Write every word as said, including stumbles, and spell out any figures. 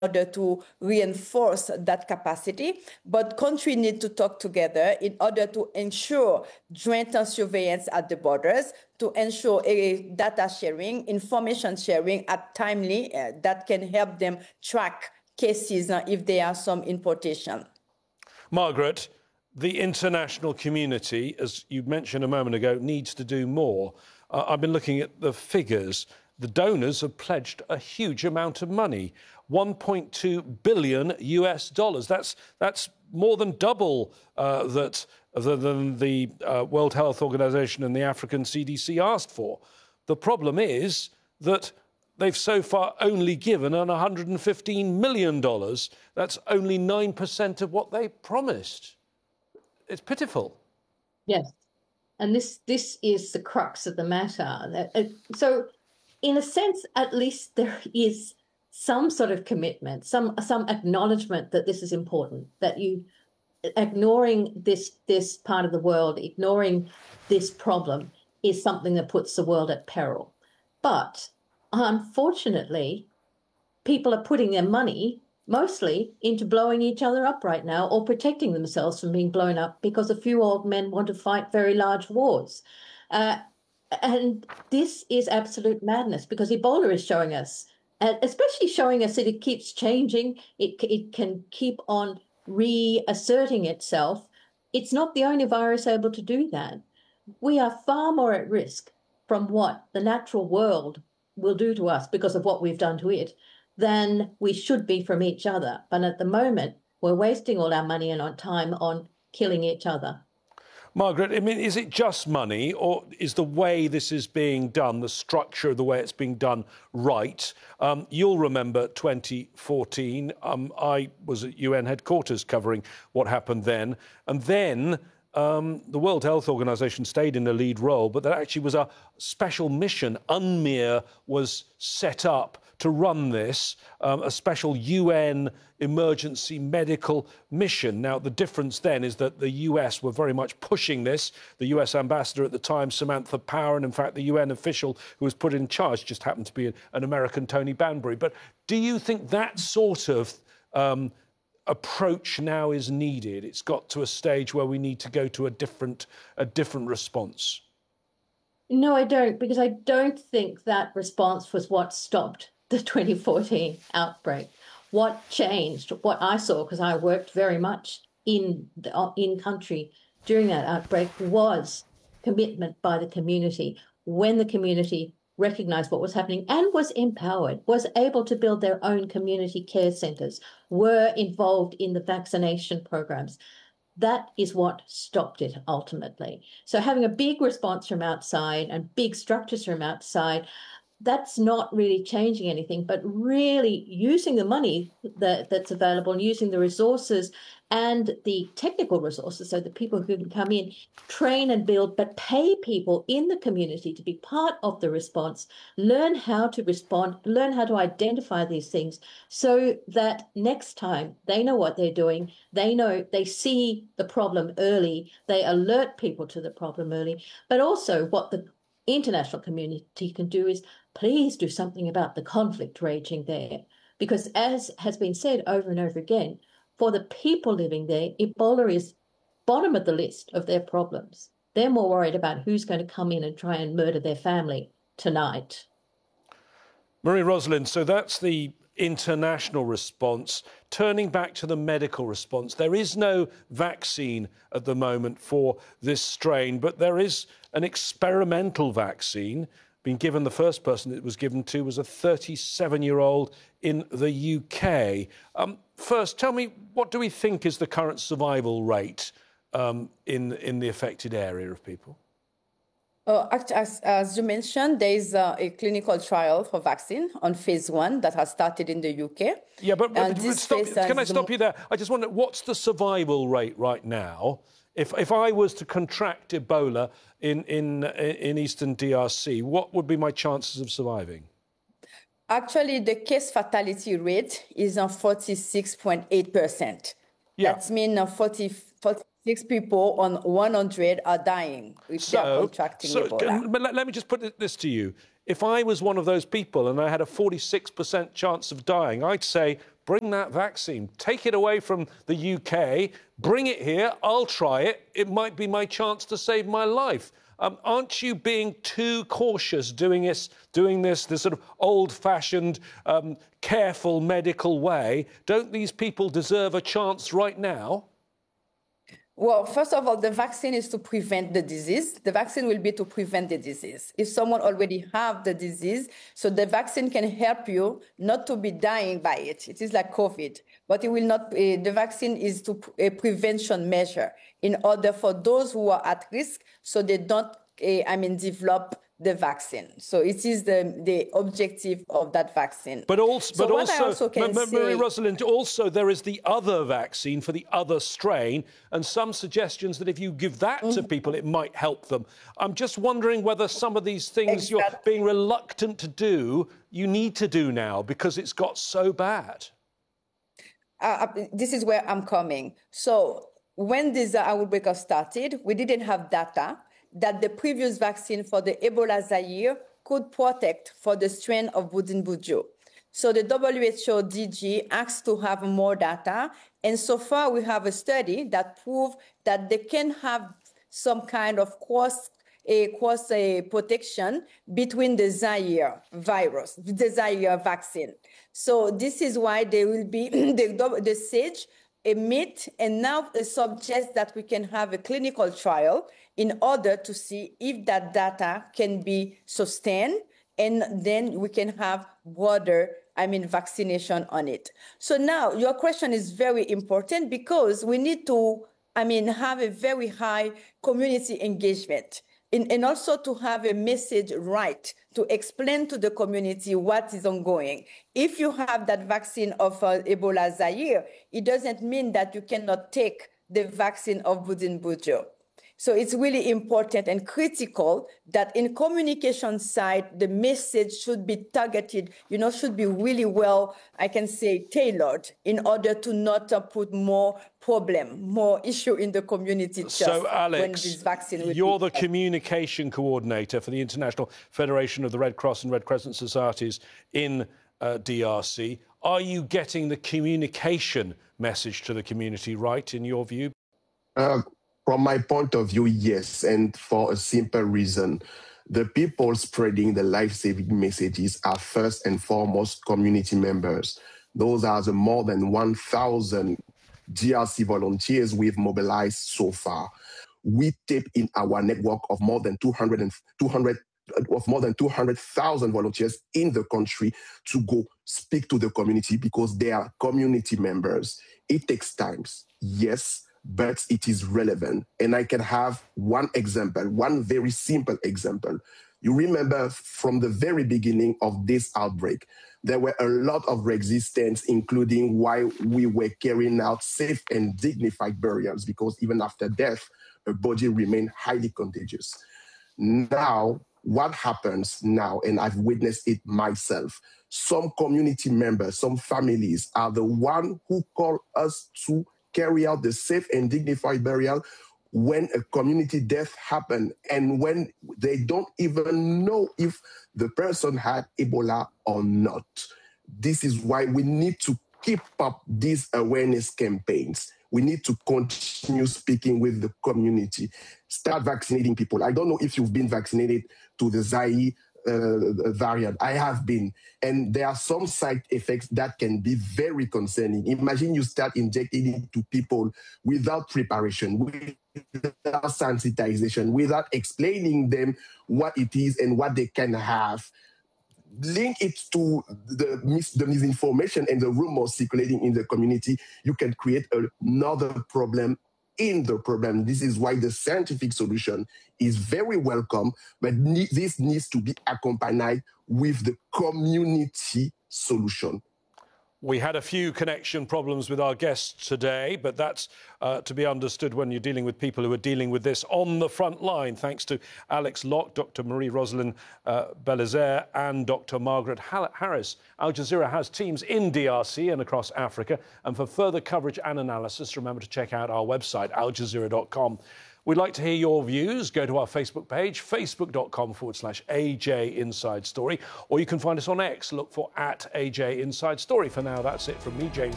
order to reinforce that capacity. But countries need to talk together in order to ensure joint surveillance at the borders, to ensure a data sharing, information sharing at timely uh, that can help them track cases uh, if there are some importation. Margaret, the international community, as you mentioned a moment ago, needs to do more. Uh, I've been looking at the figures. The donors have pledged a huge amount of money, one point two billion U S dollars. That's that's more than double uh, that than the uh, World Health Organization and the African C D C asked for. The problem is that they've so far only given an one hundred fifteen million dollars. That's only nine percent of what they promised. It's pitiful. Yes, and this this is the crux of the matter. So, in a sense, at least there is some sort of commitment, some some acknowledgement that this is important, that you ignoring this this part of the world, ignoring this problem is something that puts the world at peril. But unfortunately, people are putting their money mostly into blowing each other up right now or protecting themselves from being blown up because a few old men want to fight very large wars. Uh, and this is absolute madness because Ebola is showing us, and especially showing us that it keeps changing, it, it can keep on reasserting itself. It's not the only virus able to do that. We are far more at risk from what the natural world will do to us because of what we've done to it than we should be from each other. But at the moment, we're wasting all our money and on time on killing each other. Margaret, I mean, is it just money, or is the way this is being done, the structure of the way it's being done, right? Um, you'll remember twenty fourteen. Um, I was at U N headquarters covering what happened then. And then um, the World Health Organization stayed in a lead role, but there actually was a special mission. UNMEER was set up to run this, um, a special U N emergency medical mission. Now, the difference then is that the U S were very much pushing this. The U S ambassador at the time, Samantha Power, and in fact the U N official who was put in charge just happened to be an American, Tony Banbury. But do you think that sort of um, approach now is needed? It's got to a stage where we need to go to a different, a different response. No, I don't, because I don't think that response was what stopped the twenty fourteen outbreak. What changed, what I saw, because I worked very much in the, in country during that outbreak, was commitment by the community. When the community recognised what was happening and was empowered, was able to build their own community care centres, were involved in the vaccination programs. That is what stopped it ultimately. So having a big response from outside and big structures from outside, that's not really changing anything, but really using the money that, that's available and using the resources and the technical resources so that people who can come in, train and build, but pay people in the community to be part of the response, learn how to respond, learn how to identify these things so that next time they know what they're doing, they know, they see the problem early, they alert people to the problem early, but also what the international community can do is please do something about the conflict raging there. Because as has been said over and over again, for the people living there, Ebola is bottom of the list of their problems. They're more worried about who's going to come in and try and murder their family tonight. Marie-Rosalind, so that's the international response. Turning back to the medical response, there is no vaccine at the moment for this strain, but there is an experimental vaccine being given. The first person it was given to was a thirty-seven-year-old in the U K. Um, first, tell me, what do we think is the current survival rate um, in, in the affected area of people? Uh, as, as you mentioned, there is uh, a clinical trial for vaccine on phase one that has started in the U K. Yeah, but, but, but but stop, can I stop you there? I just wonder, what's the survival rate right now? If, if I was to contract Ebola in, in, in Eastern D R C, what would be my chances of surviving? Actually, the case fatality rate is on forty-six point eight percent. Yeah. That means forty, forty-six people on one hundred are dying if so, they are contracting so, Ebola. But let, let me just put this to you. If I was one of those people and I had a forty-six percent chance of dying, I'd say bring that vaccine. Take it away from the U K, bring it here, I'll try it. It might be my chance to save my life. Um, aren't you being too cautious doing this, doing this, this sort of old-fashioned, um, careful medical way? Don't these people deserve a chance right now? Well, first of all, the vaccine is to prevent the disease. The vaccine will be to prevent the disease. If someone already have the disease, so the vaccine can help you not to be dying by it. It is like COVID, but it will not, uh, the vaccine is to a prevention measure in order for those who are at risk so they don't, uh, I mean, develop the vaccine. So it is the, the objective of that vaccine. But also, so but also, also can Ma- say, Marie-Rosalind, also there is the other vaccine for the other strain, and some suggestions that if you give that mm-hmm. to people, it might help them. I'm just wondering whether some of these things exactly. you're being reluctant to do, you need to do now because it's got so bad. Uh, this is where I'm coming. So when this outbreak started, we didn't have data that the previous vaccine for the Ebola Zaire could protect for the strain of Budinbujo. So the W H O D G asked to have more data, and so far we have a study that proved that they can have some kind of cross a cross a protection between the Zaire virus, the Zaire vaccine. So this is why there will be the, the SAGE emit and now suggests that we can have a clinical trial in order to see if that data can be sustained, and then we can have broader, I mean, vaccination on it. So now your question is very important because we need to, I mean, have a very high community engagement. In, and also to have a message right, to explain to the community what is ongoing. If you have that vaccine of uh, Ebola Zaire, it doesn't mean that you cannot take the vaccine of Budinbujo. So it's really important and critical that in communication side, the message should be targeted, you know, should be really well, I can say, tailored in order to not uh, put more problem, more issue in the community. Just so, Alex, when this vaccine will you're be- the communication coordinator for the International Federation of the Red Cross and Red Crescent Societies in uh, D R C. Are you getting the communication message to the community right, in your view? Uh, From my point of view, yes, and for a simple reason. The people spreading the life-saving messages are first and foremost community members. Those are the more than one thousand D R C volunteers we've mobilized so far. We tap in our network of more than two hundred, two hundred of more than two hundred thousand volunteers in the country to go speak to the community because they are community members. It takes time, yes, but it is relevant. And I can have one example, one very simple example. You remember from the very beginning of this outbreak, there were a lot of resistance, including why we were carrying out safe and dignified burials, because even after death, a body remained highly contagious. Now, what happens now, and I've witnessed it myself, some community members, some families are the one who call us to carry out the safe and dignified burial when a community death happened and when they don't even know if the person had Ebola or not. This is why we need to keep up these awareness campaigns. We need to continue speaking with the community, start vaccinating people. I don't know if you've been vaccinated to the Zaire Uh, variant. I have been. And there are some side effects that can be very concerning. Imagine you start injecting it to people without preparation, without sensitization, without explaining them what it is and what they can have. Link it to the, mis- the misinformation and the rumors circulating in the community. You can create another problem in the problem. This is why the scientific solution is very welcome, but ne- this needs to be accompanied with the community solution. We had a few connection problems with our guests today, but that's uh, to be understood when you're dealing with people who are dealing with this on the front line. Thanks to Alex Locke, Doctor Marie-Rosalind uh, Belizaire and Doctor Margaret Harris. Al Jazeera has teams in D R C and across Africa. And for further coverage and analysis, remember to check out our website, al jazeera dot com. We'd like to hear your views. Go to our Facebook page, facebook.com forward slash AJ Inside Story, or you can find us on X. Look for at A J Inside Story. For now, that's it from me, James